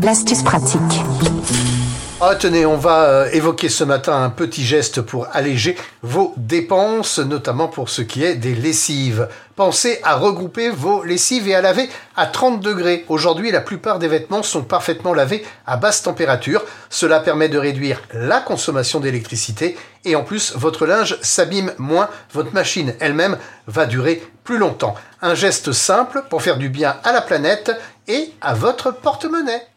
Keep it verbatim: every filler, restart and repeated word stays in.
L'astuce pratique. Ah, tenez, on va euh, évoquer ce matin un petit geste pour alléger vos dépenses, notamment pour ce qui est des lessives. Pensez à regrouper vos lessives et à laver à trente degrés. Aujourd'hui, la plupart des vêtements sont parfaitement lavés à basse température. Cela permet de réduire la consommation d'électricité et en plus, votre linge s'abîme moins. Votre machine elle-même va durer plus longtemps. Un geste simple pour faire du bien à la planète et à votre porte-monnaie.